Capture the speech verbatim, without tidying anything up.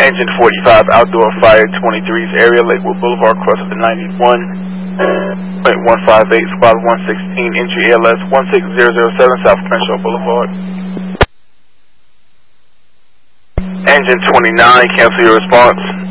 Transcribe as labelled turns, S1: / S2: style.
S1: Engine forty-five, outdoor fire, twenty-three's area, Lakewood Boulevard, cross of the ninety-one point one five eight, squad one sixteen, entry A L S one six zero zero seven, South Crenshaw Boulevard. Engine twenty-nine, cancel your response.